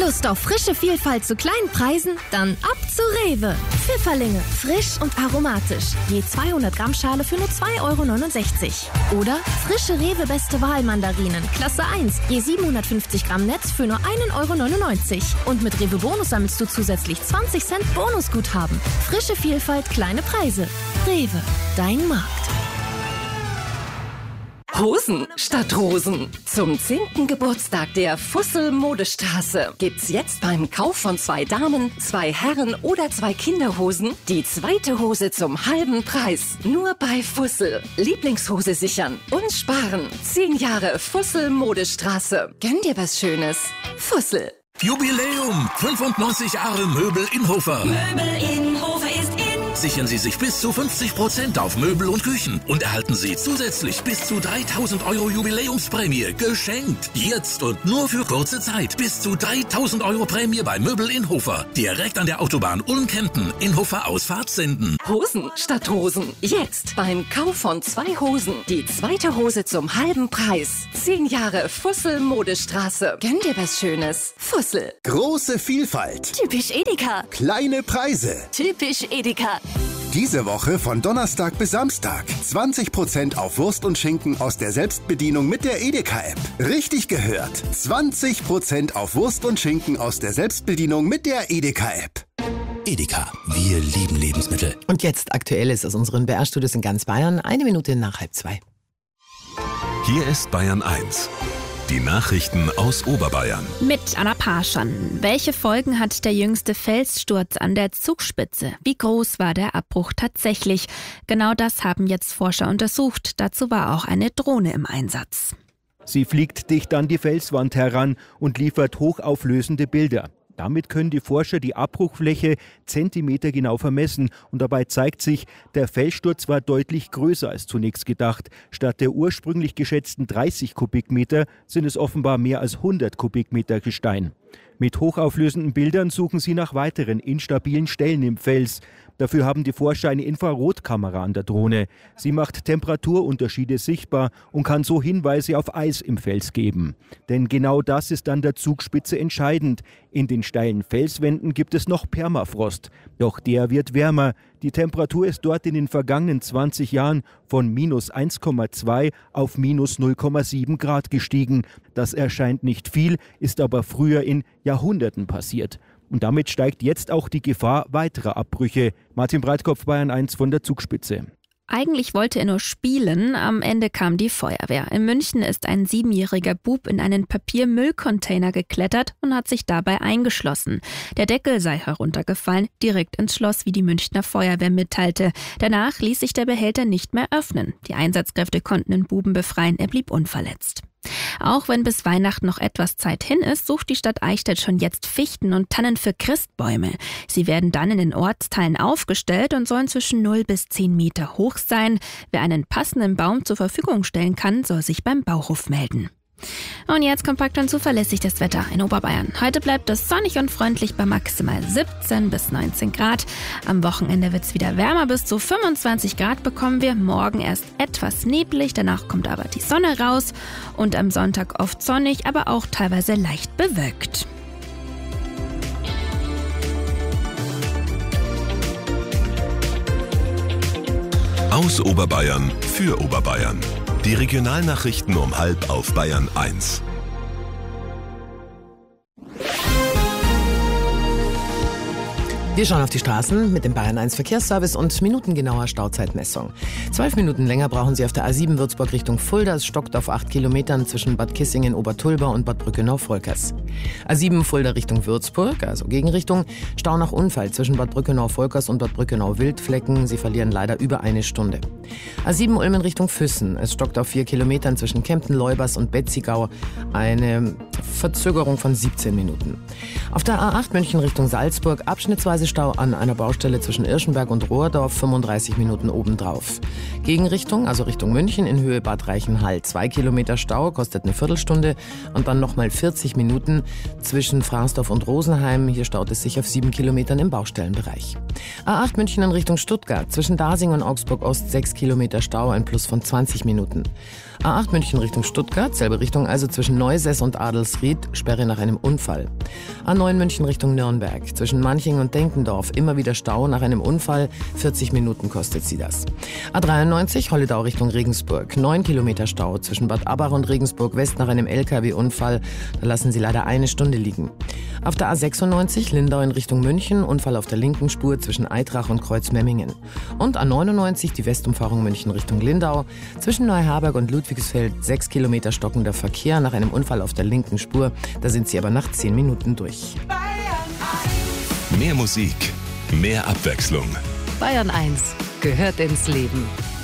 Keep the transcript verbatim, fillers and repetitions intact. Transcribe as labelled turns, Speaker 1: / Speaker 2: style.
Speaker 1: Lust auf frische Vielfalt zu kleinen Preisen? Dann ab zu Rewe. Pfifferlinge, frisch und aromatisch. Je zweihundert Gramm Schale für nur zwei Euro neunundsechzig. Oder frische Rewe Beste Wahl Mandarinen, Klasse eins. Je siebenhundertfünfzig Gramm Netz für nur ein Euro neunundneunzig. Und mit Rewe Bonus sammelst du zusätzlich zwanzig Cent Bonusguthaben. Frische Vielfalt, kleine Preise. Rewe, dein Markt.
Speaker 2: Hosen statt Rosen. Zum zehnten Geburtstag der Fussel Modestraße gibt's jetzt beim Kauf von zwei Damen, zwei Herren oder zwei Kinderhosen die zweite Hose zum halben Preis. Nur bei Fussel. Lieblingshose sichern und sparen. Zehn Jahre Fussel Modestraße. Gönn dir was Schönes. Fussel.
Speaker 3: Jubiläum! fünfundneunzig Jahre Möbel Inhofer.
Speaker 4: Möbel Inhofer ist in.
Speaker 3: Sichern Sie sich bis zu fünfzig Prozent auf Möbel und Küchen und erhalten Sie zusätzlich bis zu dreitausend Euro Jubiläumsprämie geschenkt. Jetzt und nur für kurze Zeit. Bis zu dreitausend Euro Prämie bei Möbel Inhofer. Direkt an der Autobahn Ulm-Kempten. Inhofer Ausfahrt senden.
Speaker 2: Hosen statt Rosen. Jetzt beim Kauf von zwei Hosen die zweite Hose zum halben Preis. Zehn Jahre Fussel Modestraße. Gönn dir was Schönes. Fussel.
Speaker 5: Große Vielfalt.
Speaker 1: Typisch Edeka.
Speaker 5: Kleine Preise.
Speaker 1: Typisch Edeka.
Speaker 5: Diese Woche von Donnerstag bis Samstag. zwanzig Prozent auf Wurst und Schinken aus der Selbstbedienung mit der Edeka-App. Richtig gehört. zwanzig Prozent auf Wurst und Schinken aus der Selbstbedienung mit der Edeka-App.
Speaker 6: Edeka, wir lieben Lebensmittel.
Speaker 7: Und jetzt Aktuelles aus unseren B R-Studios in ganz Bayern. Eine Minute nach halb zwei.
Speaker 8: Hier ist Bayern eins. Die Nachrichten aus Oberbayern.
Speaker 9: Mit Anna Parschan. Welche Folgen hat der jüngste Felssturz an der Zugspitze? Wie groß war der Abbruch tatsächlich? Genau das haben jetzt Forscher untersucht. Dazu war auch eine Drohne im Einsatz.
Speaker 10: Sie fliegt dicht an die Felswand heran und liefert hochauflösende Bilder. Damit können die Forscher die Abbruchfläche zentimetergenau vermessen und dabei zeigt sich, der Felssturz war deutlich größer als zunächst gedacht. Statt der ursprünglich geschätzten dreißig Kubikmeter sind es offenbar mehr als hundert Kubikmeter Gestein. Mit hochauflösenden Bildern suchen sie nach weiteren instabilen Stellen im Fels. Dafür haben die Forscher eine Infrarotkamera an der Drohne. Sie macht Temperaturunterschiede sichtbar und kann so Hinweise auf Eis im Fels geben. Denn genau das ist an der Zugspitze entscheidend. In den steilen Felswänden gibt es noch Permafrost. Doch der wird wärmer. Die Temperatur ist dort in den vergangenen zwanzig Jahren von minus eins Komma zwei auf minus null Komma sieben Grad gestiegen. Das erscheint nicht viel, ist aber früher in Jahrhunderten passiert. Und damit steigt jetzt auch die Gefahr weiterer Abbrüche. Martin Breitkopf, Bayern eins von der Zugspitze.
Speaker 9: Eigentlich wollte er nur spielen, am Ende kam die Feuerwehr. In München ist ein siebenjähriger Bub in einen Papiermüllcontainer geklettert und hat sich dabei eingeschlossen. Der Deckel sei heruntergefallen, direkt ins Schloss, wie die Münchner Feuerwehr mitteilte. Danach ließ sich der Behälter nicht mehr öffnen. Die Einsatzkräfte konnten den Buben befreien, er blieb unverletzt. Auch wenn bis Weihnachten noch etwas Zeit hin ist, sucht die Stadt Eichstätt schon jetzt Fichten und Tannen für Christbäume. Sie werden dann in den Ortsteilen aufgestellt und sollen zwischen null bis zehn Meter hoch sein. Wer einen passenden Baum zur Verfügung stellen kann, soll sich beim Bauhof melden. Und jetzt kompakt und zuverlässig das Wetter in Oberbayern. Heute bleibt es sonnig und freundlich bei maximal siebzehn bis neunzehn Grad. Am Wochenende wird es wieder wärmer, bis zu fünfundzwanzig Grad bekommen wir. Morgen erst etwas neblig, danach kommt aber die Sonne raus. Und am Sonntag oft sonnig, aber auch teilweise leicht bewölkt.
Speaker 8: Aus Oberbayern für Oberbayern. Die Regionalnachrichten um halb auf Bayern eins.
Speaker 7: Wir schauen auf die Straßen mit dem Bayern eins Verkehrsservice und minutengenauer Stauzeitmessung. Zwölf Minuten länger brauchen Sie auf der A sieben Würzburg Richtung Fulda. Es stockt auf acht Kilometern zwischen Bad Kissingen, Obertulba und Bad Brückenau-Volkers. A sieben Fulda Richtung Würzburg, also Gegenrichtung. Stau nach Unfall zwischen Bad Brückenau-Volkers und Bad Brückenau-Wildflecken. Sie verlieren leider über eine Stunde. A sieben Ulm in Richtung Füssen. Es stockt auf vier Kilometern zwischen Kempten, Leubers und Betzigau. Eine Verzögerung von siebzehn Minuten. Auf der A acht München Richtung Salzburg abschnittsweise Stau an einer Baustelle zwischen Irschenberg und Rohrdorf, fünfunddreißig Minuten obendrauf. Gegenrichtung, also Richtung München in Höhe Bad Reichenhall. Zwei Kilometer Stau, kostet eine Viertelstunde und dann nochmal vierzig Minuten zwischen Fransdorf und Rosenheim. Hier staut es sich auf sieben Kilometern im Baustellenbereich. A acht München in Richtung Stuttgart, zwischen Dasing und Augsburg Ost sechs Kilometer Stau, ein Plus von zwanzig Minuten. A acht München Richtung Stuttgart, selbe Richtung also zwischen Neusäß und Adelsried. Ried, Sperre nach einem Unfall. A neun München Richtung Nürnberg. Zwischen Manching und Denkendorf immer wieder Stau nach einem Unfall. vierzig Minuten kostet sie das. A dreiundneunzig Holledau Richtung Regensburg. neun Kilometer Stau zwischen Bad Abbach und Regensburg West nach einem L K W-Unfall. Da lassen sie leider eine Stunde liegen. Auf der A sechsundneunzig Lindau in Richtung München. Unfall auf der linken Spur zwischen Eitrach und Kreuzmemmingen. Und A neunundneunzig die Westumfahrung München Richtung Lindau. Zwischen Neuharberg und Ludwigsfeld sechs Kilometer stockender Verkehr nach einem Unfall auf der linken Spur. Da sind sie aber nach zehn Minuten durch.
Speaker 8: Mehr Musik, mehr Abwechslung.
Speaker 11: Bayern eins gehört ins Leben.